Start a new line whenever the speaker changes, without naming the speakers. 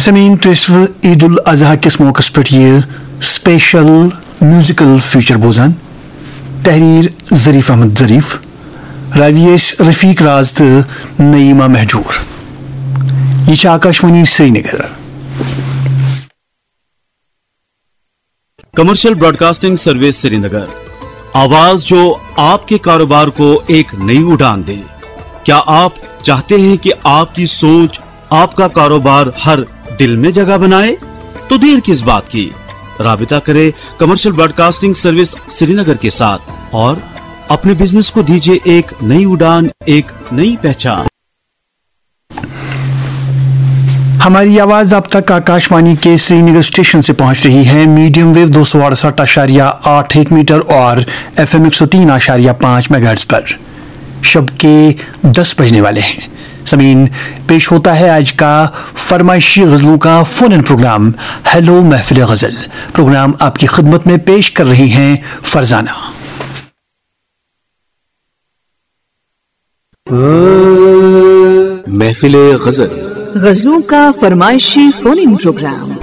سمین تو اس عید الاضحیٰ کس موقع پہ یہ سپیشل میوزیکل فیچر بوزان تحریر ظریف احمد ظریف راویش رفیق راز تو نعیمہ مہجور یہ آکاشوانی سری Nagar
commercial Broad casting service سری نگر آواز جو آپ کے کاروبار کو ایک نئی اڑان دے. کیا آپ چاہتے ہیں کہ آپ کی سوچ آپ کا کاروبار ہر دل میں جگہ بنائے؟ تو دیر کس بات کی، رابطہ کرے کمرشل براڈ کاسٹنگ سروس سری نگر کے ساتھ اور اپنے بزنس کو دیجیے ایک نئی اڑان، ایک نئی پہچان.
ہماری آواز اب تک آکاشوانی کے سری نگر اسٹیشن سے پہنچ رہی ہے میڈیم ویو 268.81 میٹر اور FM 103.5 میگا ہرٹز پر. شب کے 10 بجنے والے ہیں. سمین پیش ہوتا ہے آج کا فرمائشی غزلوں کا فون ان پروگرام ہیلو محفل غزل. پروگرام آپ کی خدمت میں پیش کر رہی ہیں فرزانہ.
محفل غزل،
غزلوں کا فرمائشی فون ان پروگرام